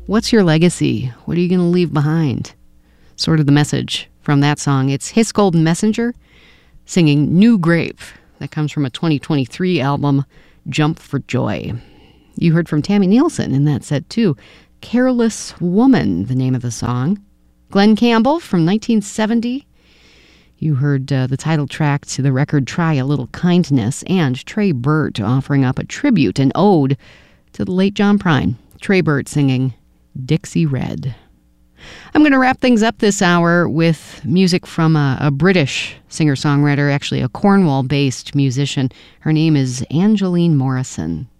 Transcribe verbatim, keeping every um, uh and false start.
What's your legacy? What are you going to leave behind? Sort of the message from that song. It's His Golden Messenger singing New Grave. That comes from a twenty twenty-three album, Jump for Joy. You heard from Tammy Nielsen in that set, too. Careless Woman, the name of the song. Glenn Campbell from nineteen seventy. You heard uh, the title track to the record Try a Little Kindness, and Trey Burt offering up a tribute, an ode to the late John Prine. Trey Burt singing Dixie Red. I'm going to wrap things up this hour with music from a, a British singer-songwriter, actually a Cornwall-based musician. Her name is Angeline Morrison.